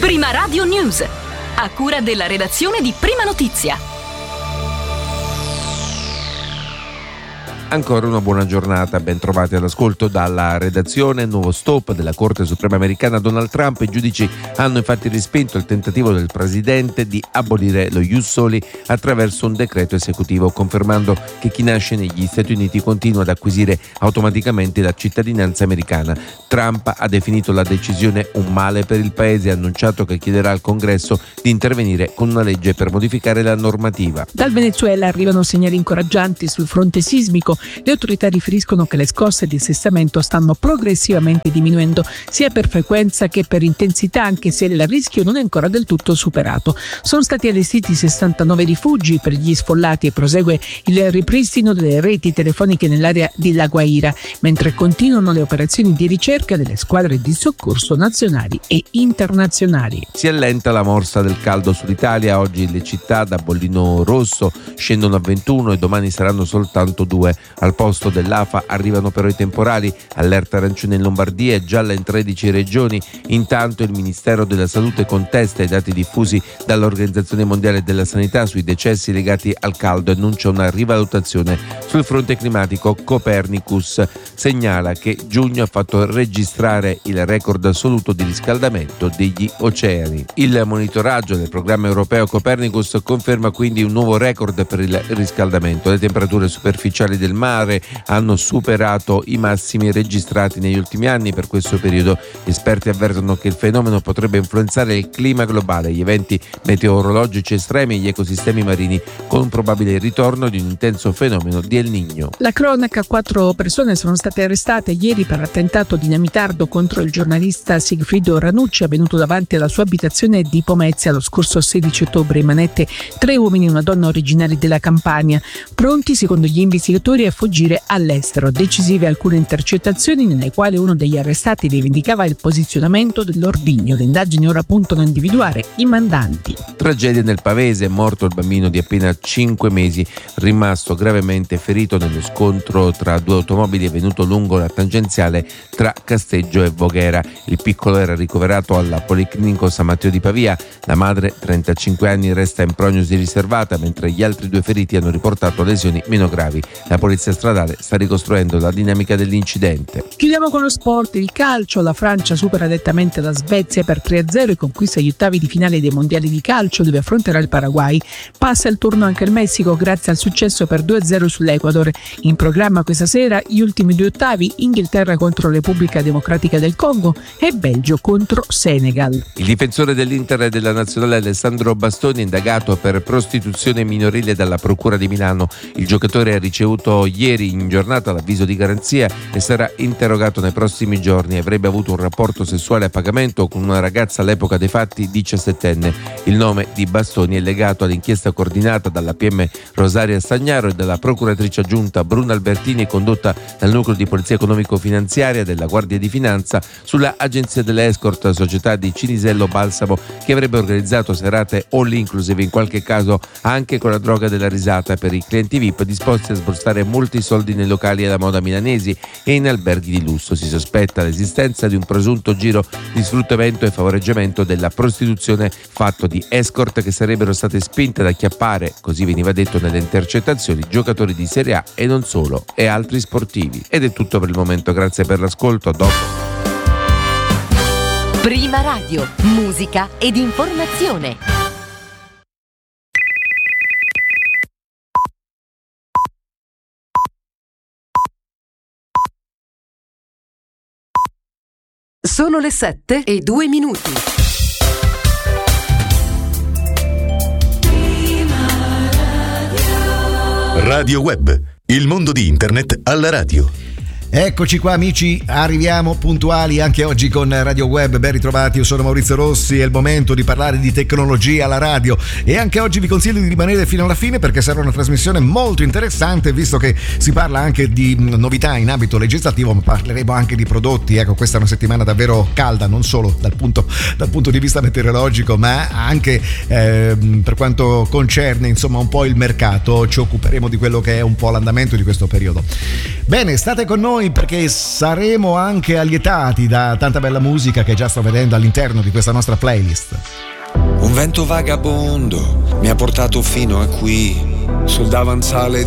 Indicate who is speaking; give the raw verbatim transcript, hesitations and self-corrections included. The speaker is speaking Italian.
Speaker 1: Prima Radio News, a cura della redazione di Prima Notizia.
Speaker 2: Ancora una buona giornata, ben trovati all'ascolto dalla redazione. Nuovo stop della Corte Suprema americana. Donald Trump. I giudici hanno infatti respinto il tentativo del presidente di abolire lo ius soli attraverso un decreto esecutivo, confermando che chi nasce negli Stati Uniti continua ad acquisire automaticamente la cittadinanza americana. Trump ha definito la decisione un male per il paese e ha annunciato che chiederà al Congresso di intervenire con una legge per modificare la normativa.
Speaker 3: Dal Venezuela arrivano segnali incoraggianti sul fronte sismico. Le autorità riferiscono che le scosse di assestamento stanno progressivamente diminuendo sia per frequenza che per intensità, anche se il rischio non è ancora del tutto superato. Sono stati allestiti sessantanove rifugi per gli sfollati e prosegue il ripristino delle reti telefoniche nell'area di La Guaira, mentre continuano le operazioni di ricerca delle squadre di soccorso nazionali e internazionali.
Speaker 2: Si allenta la morsa del caldo sull'Italia. Oggi le città da bollino rosso scendono a ventuno e domani saranno soltanto due. Al posto dell'A F A arrivano però i temporali, allerta arancione in Lombardia e gialla in tredici regioni. Intanto il Ministero della Salute contesta i dati diffusi dall'Organizzazione Mondiale della Sanità sui decessi legati al caldo e annuncia una rivalutazione. Sul fronte climatico, Copernicus segnala che giugno ha fatto registrare il record assoluto di riscaldamento degli oceani. Il monitoraggio del programma europeo Copernicus conferma quindi un nuovo record per il riscaldamento. Le temperature superficiali del mare hanno superato i massimi registrati negli ultimi anni. Per questo periodo gli esperti avvertono che il fenomeno potrebbe influenzare il clima globale, gli eventi meteorologici estremi e gli ecosistemi marini, con un probabile ritorno di un intenso fenomeno di El Niño.
Speaker 3: La cronaca: quattro persone sono state arrestate ieri per attentato dinamitardo contro il giornalista Sigfrido Ranucci, avvenuto davanti alla sua abitazione di Pomezia lo scorso sedici ottobre. In manette tre uomini e una donna originari della Campania, pronti secondo gli investigatori a fuggire all'estero. Decisive alcune intercettazioni nelle quali uno degli arrestati rivendicava il posizionamento dell'ordigno. Le indagini ora puntano a individuare i mandanti.
Speaker 2: Tragedia nel Pavese, è morto il bambino di appena cinque mesi, rimasto gravemente ferito nello scontro tra due automobili avvenuto lungo la tangenziale tra Casteggio e Voghera. Il piccolo era ricoverato al Policlinico San Matteo di Pavia. La madre, trentacinque anni, resta in prognosi riservata, mentre gli altri due feriti hanno riportato lesioni meno gravi. La polizia stradale sta ricostruendo la dinamica dell'incidente.
Speaker 3: Chiudiamo con lo sport, il calcio. La Francia supera nettamente la Svezia per tre a zero e conquista gli ottavi di finale dei mondiali di calcio, dove affronterà il Paraguay. Passa il turno anche il Messico grazie al successo per due a zero sull'Ecuador. In programma questa sera gli ultimi due ottavi: Inghilterra contro Repubblica Democratica del Congo e Belgio contro Senegal.
Speaker 2: Il difensore dell'Inter e della nazionale Alessandro Bastoni è indagato per prostituzione minorile dalla Procura di Milano. Il giocatore ha ricevuto ieri in giornata l'avviso di garanzia e sarà interrogato nei prossimi giorni. Avrebbe avuto un rapporto sessuale a pagamento con una ragazza all'epoca dei fatti diciassettenne. Il nome di Bastoni è legato all'inchiesta coordinata dalla P M Rosaria Stagnaro e dalla procuratrice aggiunta Bruna Albertini, condotta dal nucleo di polizia economico-finanziaria della Guardia di Finanza sulla agenzia delle escort, società di Cinisello Balsamo, che avrebbe organizzato serate all inclusive, in qualche caso anche con la droga della risata, per i clienti V I P disposti a sborsare molti soldi nei locali alla moda milanesi e in alberghi di lusso. Si sospetta l'esistenza di un presunto giro di sfruttamento e favoreggiamento della prostituzione, fatto di escort che sarebbero state spinte ad acchiappare, così veniva detto nelle intercettazioni, giocatori di Serie A e non solo, e altri sportivi. Ed è tutto per il momento, grazie per l'ascolto, a dopo.
Speaker 1: Prima Radio, musica ed informazione. Sono le sette e due minuti.
Speaker 4: Radio Web, il mondo di internet alla radio.
Speaker 5: Eccoci qua amici, arriviamo puntuali anche oggi con Radio Web, ben ritrovati, io sono Maurizio Rossi, è il momento di parlare di tecnologia alla radio e anche oggi vi consiglio di rimanere fino alla fine perché sarà una trasmissione molto interessante, visto che si parla anche di novità in ambito legislativo, ma parleremo anche di prodotti. Ecco, questa è una settimana davvero calda, non solo dal punto, dal punto di vista meteorologico, ma anche eh, per quanto concerne insomma un po' il mercato. Ci occuperemo di quello che è un po' l'andamento di questo periodo. Bene, state con noi noi perché saremo anche allietati da tanta bella musica che già sto vedendo all'interno di questa nostra playlist.
Speaker 6: Un vento vagabondo mi ha portato fino a qui, sul davanzale